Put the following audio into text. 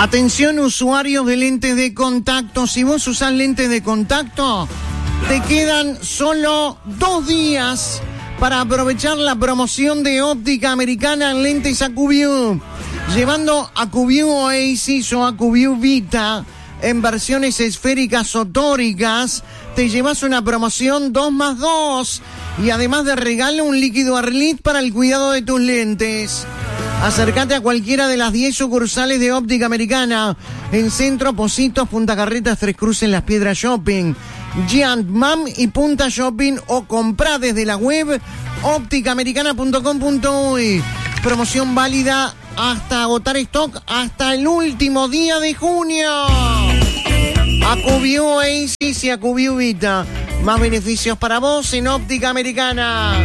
Atención, usuarios de lentes de contacto. Si vos usás lentes de contacto, te quedan solo 2 días para aprovechar la promoción de Óptica Americana en lentes AcuView. Llevando AcuView Oasis o AcuView Vita en versiones esféricas o tóricas, te llevas una promoción 2+2 y además de regalo un líquido Arlit para el cuidado de tus lentes. Acércate a cualquiera de las 10 sucursales de Óptica Americana en Centro, Pocitos, Punta Carretas, Tres Cruces, Las Piedras Shopping, Giant Mam y Punta Shopping, o comprá desde la web ópticaamericana.com.uy. Promoción válida hasta agotar stock hasta el último día de junio. AcuView Oasis y AcuView Vita. Más beneficios para vos en Óptica Americana.